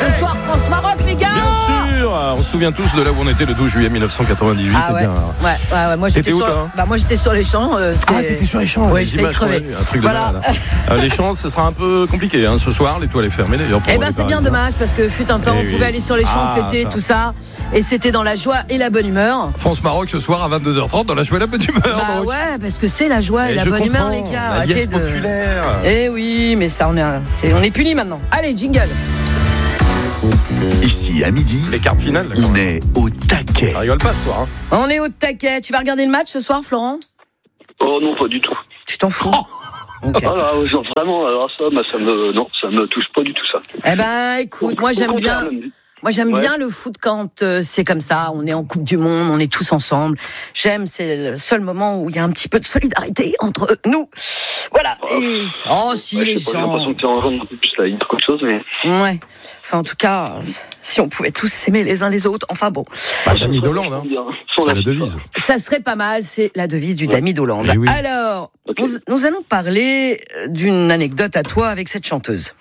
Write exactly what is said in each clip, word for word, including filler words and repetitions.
Ce soir, France-Maroc, les gars. Bien sûr. On se souvient tous de là où on était le douze juillet mille neuf cent quatre-vingt-dix-huit. Ah ouais. Bien, ouais, ouais, ouais. Moi, j'étais où, sur, toi bah, moi, j'étais sur les champs. Euh, ah, t'étais sur les champs. Ouais, j'étais crevé. Un truc de voilà. malade. euh, les champs, ce sera un peu compliqué hein, ce soir. L'étoile est fermée d'ailleurs. Eh ben, c'est bien dommage parce que fut un temps, eh on oui. pouvait aller sur les champs, ah, fêter ça. tout ça, et c'était dans la joie et la bonne humeur. France-Maroc ce soir à vingt-deux heures trente dans la joie et la bonne humeur. Bah donc. ouais, parce que c'est la joie et, et la je bonne comprends, humeur, les gars. la liesse de... populaire. Eh oui, mais ça, on est, c'est, on est punis maintenant. Allez, jingle. Ici, à midi, Les cartes finales. Là, on est au taquet. Ça rigole pas ce soir. Hein. On est au taquet. Tu vas regarder le match ce soir, Florent ? Oh non, pas du tout. Tu t'en fous. Okay. Ah là, genre vraiment, alors ça, bah, ça me, non, ça me touche pas du tout ça. Eh ben, écoute, moi j'aime bien. Moi, j'aime Ouais. bien le foot quand euh, c'est comme ça. On est en Coupe du Monde, on est tous ensemble. J'aime, c'est le seul moment où il y a un petit peu de solidarité entre nous. Voilà. Et... Oh, si, ouais, les j'ai pas, gens. J'ai l'impression que tu en rends un peu plus là, il y a autre chose, mais. Ouais. Enfin, en tout cas, si on pouvait tous s'aimer les uns les autres. Enfin bon. Bah, Dami d'Hollande, hein. C'est la devise. Ça serait pas mal, c'est la devise du Dami d'Hollande. Eh oui. Alors, Okay. nous, nous allons parler d'une anecdote à toi avec cette chanteuse.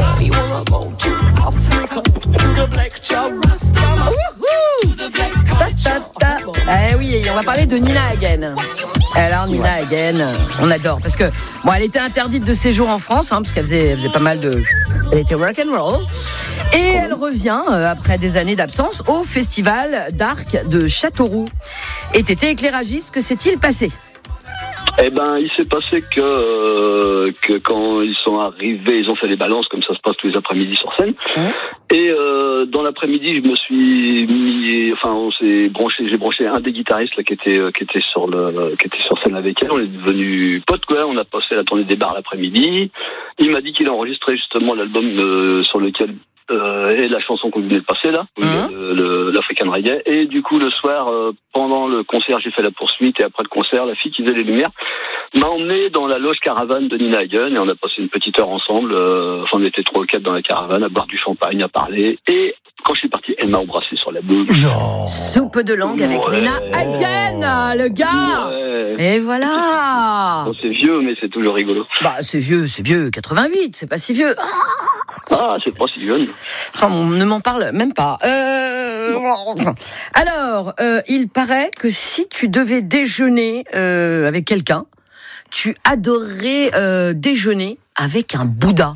Ta, ta, ta. Eh oui, on va parler de Nina Hagen. Alors Nina Hagen, on adore parce que bon, elle était interdite de séjour en France, hein, parce qu'elle faisait, elle faisait pas mal de, elle était rock and roll, et elle revient euh, après des années d'absence au festival d'Arc de Châteauroux. Et t'étais éclairagiste, que s'est-il passé ? Eh ben, il s'est passé que, euh, que quand ils sont arrivés, ils ont fait les balances comme ça se passe tous les après-midi sur scène. Mmh. Et euh, dans l'après-midi, je me suis mis, enfin, on s'est branché, j'ai branché un des guitaristes là qui était qui était sur le, qui était sur scène avec elle. On est devenus potes quoi. On a passé la tournée des bars l'après-midi. Il m'a dit qu'il a enregistré justement l'album euh, sur lequel Euh, et la chanson qu'on venait de passer là, mmh. le, le, l'African Reggae. Et du coup le soir, euh, pendant le concert, j'ai fait la poursuite et après le concert, la fille qui faisait les lumières m'a emmené dans la loge caravane de Nina Hagen et on a passé une petite heure ensemble. Euh, enfin, on était trois ou quatre dans la caravane à boire du champagne, à parler. Et quand je suis parti, elle m'a embrassé sur la bouche. Non. Soupe de langue avec Ouais. Nina Hagen, le gars. Ouais. Et voilà. Bon, c'est vieux, mais c'est toujours rigolo. Bah c'est vieux, c'est vieux, quatre-vingt-huit, c'est pas si vieux. Ah, c'est pas si jeune. Oh, on ne m'en parle même pas. Euh... Alors, euh, il paraît que si tu devais déjeuner euh, avec quelqu'un, tu adorerais euh, déjeuner avec un Bouddha.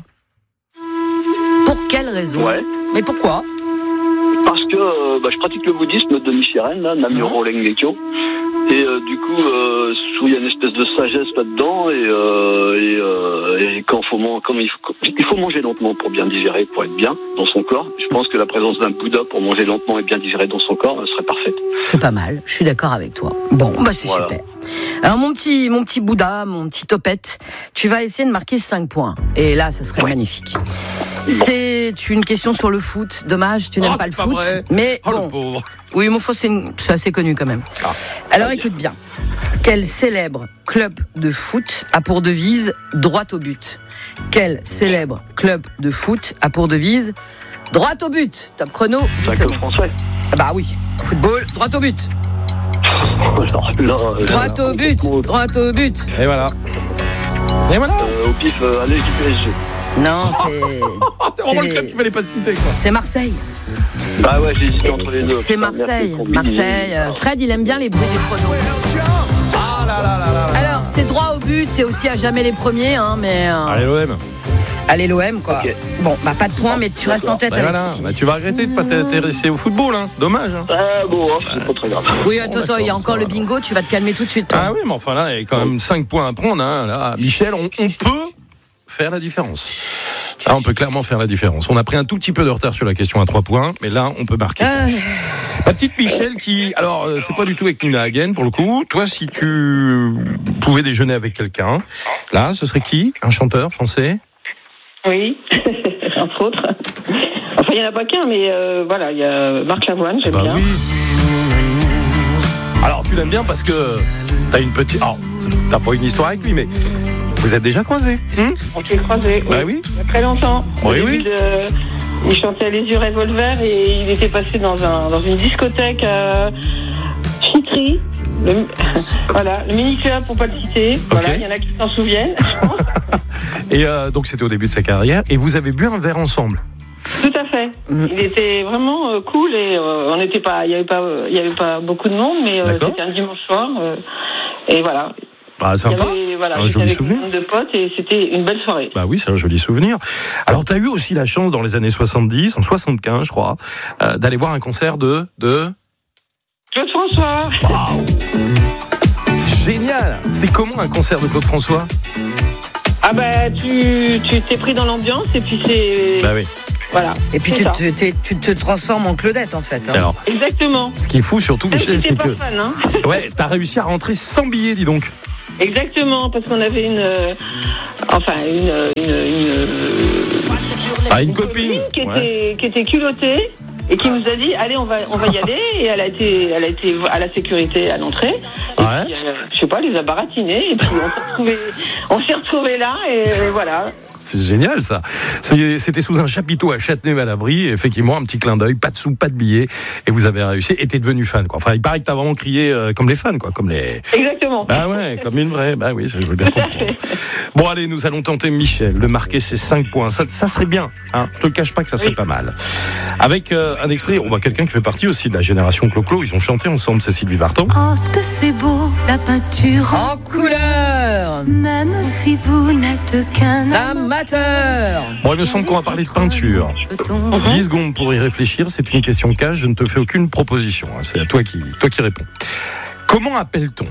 Pour quelle raison ? Ouais. Mais pourquoi ? Parce que euh, bah, je pratique le bouddhisme de Nichiren, là, Namyoho Renge-kyo. Et euh, du coup, euh, il y a une espèce de sagesse là-dedans, et, euh, et, euh, et quand faut man- comme il, faut, il faut manger lentement pour bien digérer, pour être bien dans son corps. Je pense que la présence d'un Bouddha pour manger lentement et bien digérer dans son corps serait parfaite. C'est pas mal, je suis d'accord avec toi. Bon, bah c'est Voilà. super. Alors mon petit, mon petit Bouddha, mon petit topette, tu vas essayer de marquer cinq points. Et là, ça serait Ouais. magnifique. C'est une question sur le foot. Dommage, tu n'aimes Oh, pas le c'est pas foot. vrai. Mais Oh, bon. le pauvre. Oui, mon faux, c'est, une- c'est assez connu quand même. Ah. Alors écoute bien. Quel célèbre club de foot a pour devise droit au but ? Quel célèbre club de foot a pour devise droit au but ? Top chrono, dix C'est un club secondes. français. Ah bah oui, football, droit au but. Alors, là, euh, Droit là, au but, complètement- droit au but. Et voilà. Et voilà. Euh, au pif, euh, allez, du P S G. Non, c'est... C'est vraiment le c'est- club qu'il fallait pas citer quoi. C'est Marseille. Bah ouais, j'ai hésité entre les deux. C'est Putain, Marseille. merci, Marseille. euh, Fred, il aime bien les bruits des pronos. Ah là là là là. là. Alors, c'est droit au but, c'est aussi à jamais les premiers, hein, mais... euh, Allez l'O M. allez, l'O M, quoi. Ok. Bon, bah pas de points, mais tu restes en tête Bah, avec voilà. six. Bah, tu vas regretter de pas t'intéresser au football, hein. Dommage. Hein. Ah bon, hein, c'est pas très grave. Oui, Bon, attends, attends, il y a d'accord, encore ça le va. bingo, tu vas te calmer tout de suite, toi. Ah oui, mais enfin là, il y a quand même cinq points à prendre. Hein. Là, Michel, on, on peut faire la différence. Là, on peut clairement faire la différence. On a pris un tout petit peu de retard sur la question à trois points, mais là, on peut marquer. Ah, Ma petite Michel qui, alors, euh, c'est pas du tout avec Nina Hagen pour le coup. Toi, si tu pouvais déjeuner avec quelqu'un, là, ce serait qui ? Un chanteur français ? Oui, entre autres. Enfin, il n'y en a pas qu'un, mais euh, voilà, il y a Marc Lavoine, j'aime Bah bien. oui. Alors, tu l'aimes bien parce que t'as une petite. Alors, t'as pas une histoire avec lui, mais vous êtes déjà croisés. Hum On s'est croisés. Bah oui. Il y a très longtemps. Au Oui, début oui. de- il chantait Les Yeux Revolver et il était passé dans, un, dans une discothèque à Chitry. Le, voilà, le mini-club pour pas le citer. Voilà, il y en a qui s'en souviennent. Et euh, donc, c'était au début de sa carrière. Et vous avez bu un verre ensemble. Tout à fait. Mmh. Il était vraiment euh, cool et euh, on n'était pas, il y avait pas, il y avait pas beaucoup de monde, mais euh, c'était un dimanche soir euh, et voilà. Bah, sympa. Il y avait, voilà, un joli avec souvenir. Un nombre de potes et c'était une belle soirée. Bah oui, c'est un joli souvenir. Alors, tu as eu aussi la chance dans les années soixante-dix, en soixante-quinze, je crois, euh, d'aller voir un concert de de Claude François. Waouh. Génial. C'était comment un concert de Claude François? Ah bah tu tu t'es pris dans l'ambiance et puis c'est. Bah oui. Voilà. Et puis tu te, tu, tu te transformes en Claudette en fait. Hein. Alors, exactement. Ce qui est fou surtout, Même Michel, si c'est pas que fan, hein. ouais, t'as réussi à rentrer sans billet, dis donc. Exactement, parce qu'on avait une, euh, enfin une, une, une, une, ah, une, une copine, qui était, ouais. qui était culottée et qui nous a dit allez on va on va y aller et elle a été elle a été à la sécurité à l'entrée. Et ouais. puis, euh, je sais pas, elle les a baratinés et puis on s'est retrouvés on s'est retrouvés là et voilà. C'est génial ça. C'était sous un chapiteau à Châtenay-Malabry, effectivement, un petit clin d'œil, pas de sous, pas de billets, et vous avez réussi, et t'es devenu fan, quoi. Enfin, il paraît que t'as vraiment crié euh, comme les fans, quoi, comme les. Exactement. Bah ouais, comme une vraie. Bah oui, je veux bien comprendre. Bon, allez, nous allons tenter Michel de marquer ses cinq points. Ça, ça serait bien. Hein. Je te le cache pas que ça serait oui. pas mal. Avec euh, un extrait, on voit quelqu'un qui fait partie aussi de la génération Clo-Clo. Ils ont chanté ensemble, c'est Sylvie Vartan. Oh, ce que c'est beau, la peinture en couleur. Même si vous n'êtes qu'un amateur. Bon, il me semble qu'on va parler de peinture. dix secondes pour y réfléchir. C'est une question cash. Je ne te fais aucune proposition. Hein. C'est à toi qui, toi qui réponds. Comment appelle-t-on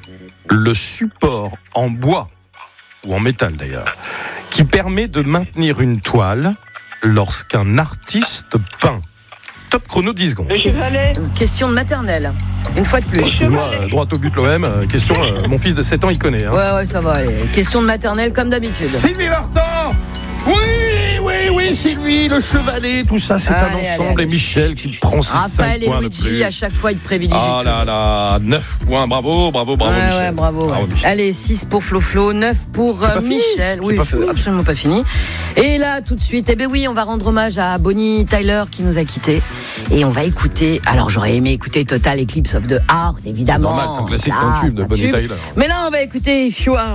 le support en bois, ou en métal d'ailleurs, qui permet de maintenir une toile lorsqu'un artiste peint? Top chrono, dix secondes. Le chevalet. Question de maternelle. Une fois de plus. Excuse-moi, euh, droit au but l'O M. Euh, question, euh, mon fils de sept ans, il connaît. Hein. Ouais, ouais, ça va. Allez. Question de maternelle comme d'habitude. Sylvie Vartan. Oui, oui, oui, Sylvie, le chevalet, tout ça, c'est allez, un ensemble. Allez, allez. Et Michel qui prend ses cinq points et de Luigi, plus. à chaque fois, ils te privilégient. Ah là là, neuf points, bravo, bravo, bravo, ouais, Michel. Ouais, bravo. bravo Ouais. Michel. Allez, six pour Flo-Flo, neuf pour euh, Michel. C'est oui, pas c'est fini. absolument pas fini. Et là, tout de suite, eh ben oui, on va rendre hommage à Bonnie Tyler qui nous a quittés. Et on va écouter. Alors, j'aurais aimé écouter Total Eclipse of the Heart, évidemment. C'est normal, c'est un classique, là, un tube de Bonnie tube. Tyler. Mais là, on va écouter If You Are